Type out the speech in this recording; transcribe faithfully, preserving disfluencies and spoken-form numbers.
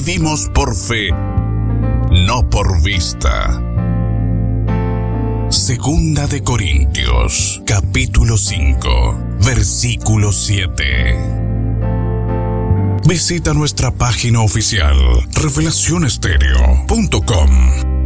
vivimos por fe, no por vista. Segunda de Corintios, capítulo cinco, versículo siete. Visita nuestra página oficial revelación estéreo punto com.